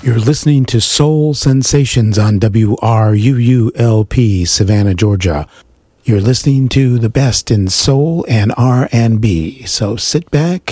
You're listening to Soul Sensations on WRUULP, Savannah, Georgia. You're listening to the best in soul and R&B. So sit back